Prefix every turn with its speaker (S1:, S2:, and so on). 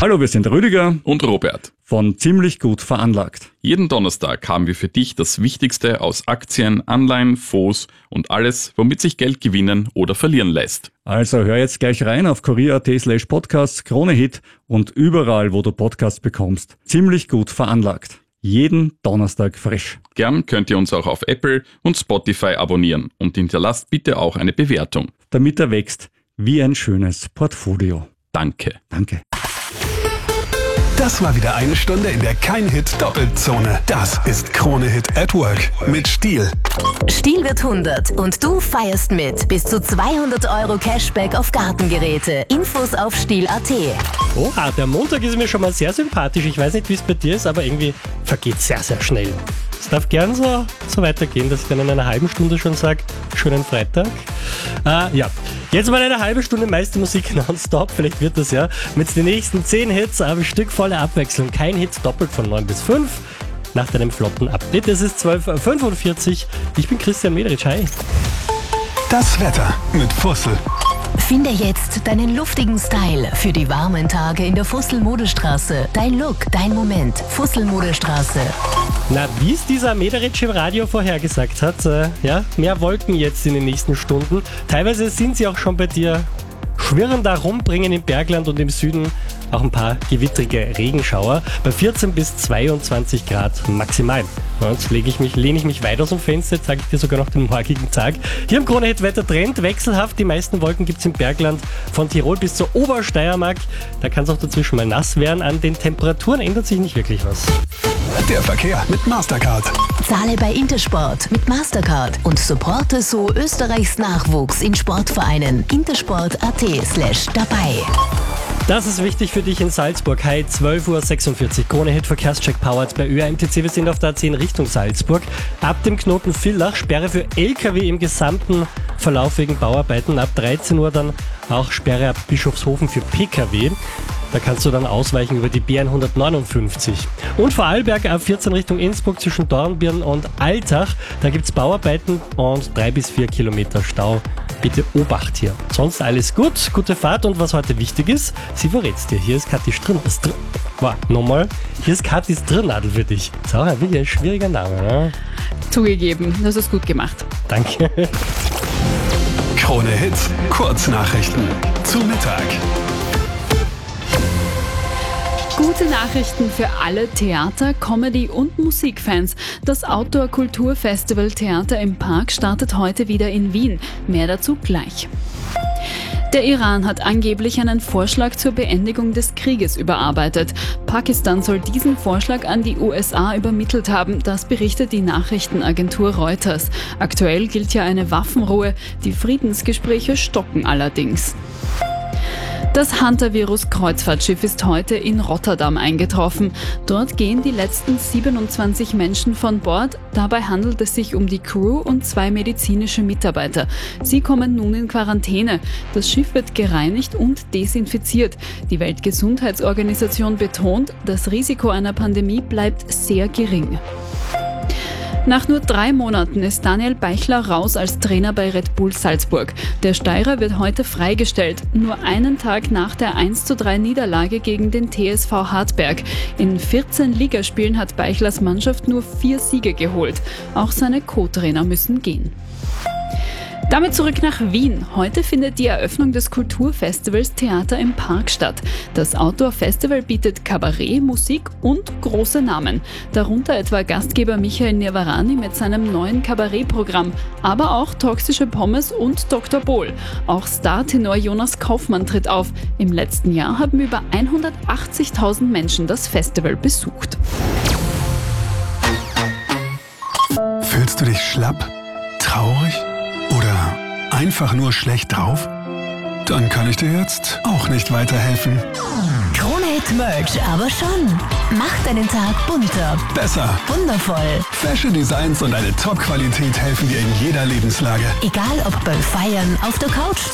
S1: Hallo, wir sind Rüdiger
S2: und Robert
S1: von Ziemlich gut veranlagt.
S2: Jeden Donnerstag haben wir für dich das Wichtigste aus Aktien, Anleihen, Fonds und alles, womit sich Geld gewinnen oder verlieren lässt.
S1: Also hör jetzt gleich rein auf kurier.at/podcasts, Krone-Hit und überall, wo du Podcasts bekommst. Ziemlich gut veranlagt. Jeden Donnerstag frisch.
S2: Gern könnt ihr uns auch auf Apple und Spotify abonnieren und hinterlasst bitte auch eine Bewertung.
S1: Damit er wächst wie ein schönes Portfolio.
S2: Danke.
S1: Danke.
S3: Das war wieder eine Stunde in der Kein-Hit-Doppelzone. Das ist Krone-Hit at Work mit Stihl.
S4: Stihl wird 100 und du feierst mit. Bis zu 200 € Cashback auf Gartengeräte. Infos auf Stihl.at.
S5: Oha, der Montag ist mir schon mal sehr sympathisch. Ich weiß nicht, wie es bei dir ist, aber irgendwie vergeht sehr, sehr schnell. Es darf gern so weitergehen, dass ich dann in einer halben Stunde schon sage, schönen Freitag. Ja, jetzt mal eine halbe Stunde meiste Musik nonstop, vielleicht wird das ja. Mit den nächsten 10 Hits habe ich stückvolle Abwechslung. Kein Hit doppelt von 9 bis 5. Nach deinem flotten Update. Es ist 12:45 Uhr. Ich bin Christian Mederitsch. Hi.
S3: Das Wetter mit Fussel.
S4: Finde jetzt deinen luftigen Style für die warmen Tage in der Fussel-Modestraße. Dein Look, dein Moment. Fussel-Modestraße.
S5: Na, wie es dieser Mederitsch im Radio vorhergesagt hat, mehr Wolken jetzt in den nächsten Stunden. Teilweise sind sie auch schon bei dir, schwirren da rum, bringen im Bergland und im Süden auch ein paar gewittrige Regenschauer bei 14 bis 22 Grad maximal. Jetzt lehne ich mich weit aus dem Fenster, jetzt sage ich dir sogar noch den morgigen Tag. Hier im Krone-Hit-Wetter-Trend wechselhaft. Die meisten Wolken gibt es im Bergland von Tirol bis zur Obersteiermark. Da kann es auch dazwischen mal nass werden. An den Temperaturen ändert sich nicht wirklich was.
S3: Der Verkehr mit Mastercard.
S4: Zahle bei Intersport mit Mastercard und supporte so Österreichs Nachwuchs in Sportvereinen. Intersport.at/dabei.
S5: Das ist wichtig für dich in Salzburg. Hi, 12:46 Uhr. Krone-Hit Verkehrscheck powered bei ÖAMTC. Wir sind auf der A10 Richtung Salzburg. Ab dem Knoten Villach Sperre für LKW im gesamten Verlauf wegen Bauarbeiten. Ab 13 Uhr dann auch Sperre ab Bischofshofen für PKW. Da kannst du dann ausweichen über die B159. Und Vorarlberg ab 14 Richtung Innsbruck zwischen Dornbirn und Altach. Da gibt es Bauarbeiten und 3 bis 4 Kilometer Stau. Bitte Obacht hier. Sonst alles gut, gute Fahrt und was heute wichtig ist, sie verrät's dir. Hier ist Kathi nochmal. Hier ist Kathi Strnadl für dich. Das ist auch wirklich ein schwieriger Name, ne?
S6: Zugegeben, das ist gut gemacht.
S5: Danke.
S3: Krone-Hit Kurznachrichten zum Mittag.
S6: Gute Nachrichten für alle Theater-, Comedy- und Musikfans. Das Outdoor-Kulturfestival Theater im Park startet heute wieder in Wien. Mehr dazu gleich. Der Iran hat angeblich einen Vorschlag zur Beendigung des Krieges überarbeitet. Pakistan soll diesen Vorschlag an die USA übermittelt haben, das berichtet die Nachrichtenagentur Reuters. Aktuell gilt ja eine Waffenruhe, die Friedensgespräche stocken allerdings. Das Hantavirus-Kreuzfahrtschiff ist heute in Rotterdam eingetroffen. Dort gehen die letzten 27 Menschen von Bord. Dabei handelt es sich um die Crew und 2 medizinische Mitarbeiter. Sie kommen nun in Quarantäne. Das Schiff wird gereinigt und desinfiziert. Die Weltgesundheitsorganisation betont, das Risiko einer Pandemie bleibt sehr gering. Nach nur 3 Monaten ist Daniel Beichler raus als Trainer bei Red Bull Salzburg. Der Steirer wird heute freigestellt, nur einen Tag nach der 1:3 Niederlage gegen den TSV Hartberg. In 14 Ligaspielen hat Beichlers Mannschaft nur 4 Siege geholt. Auch seine Co-Trainer müssen gehen. Damit zurück nach Wien. Heute findet die Eröffnung des Kulturfestivals Theater im Park statt. Das Outdoor-Festival bietet Kabarett, Musik und große Namen. Darunter etwa Gastgeber Michael Nirvarani mit seinem neuen Kabarettprogramm, aber auch Toxische Pommes und Dr. Bohl. Auch Startenor Jonas Kaufmann tritt auf. Im letzten Jahr haben über 180.000 Menschen das Festival besucht.
S3: Fühlst du dich schlapp, traurig oder einfach nur schlecht drauf? Dann kann ich dir jetzt auch nicht weiterhelfen.
S4: Krone-Hit Merch aber schon. Macht deinen Tag bunter.
S3: Besser.
S4: Wundervoll.
S3: Fashion Designs und eine Top-Qualität helfen dir in jeder Lebenslage.
S4: Egal ob beim Feiern, auf der Couch